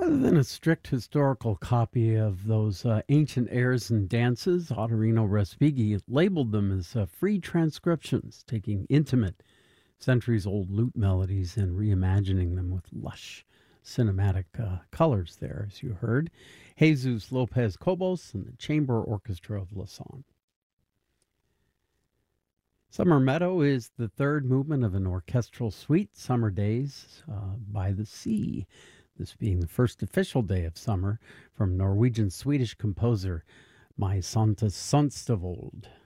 Rather than a strict historical copy of those ancient airs and dances, Ottorino Respighi labeled them as free transcriptions, taking intimate, centuries old lute melodies and reimagining them with lush cinematic colors there, as you heard. Jesus Lopez Cobos and the Chamber Orchestra of Lausanne. Summer Meadow is the third movement of an orchestral suite, Summer Days by the Sea. This being the first official day of summer from Norwegian-Swedish composer My Santa Sonstavold.